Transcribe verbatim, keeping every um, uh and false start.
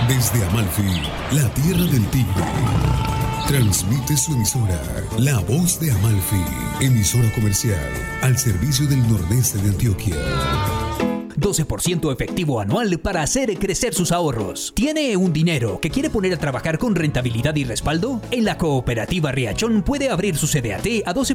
Desde Amalfi, la tierra del tigre, transmite su emisora, La Voz de Amalfi, emisora comercial al servicio del nordeste de Antioquia. doce por ciento efectivo anual para hacer crecer sus ahorros. ¿Tiene un dinero que quiere poner a trabajar con rentabilidad y respaldo? En la Cooperativa Riachón puede abrir su C D A T a doce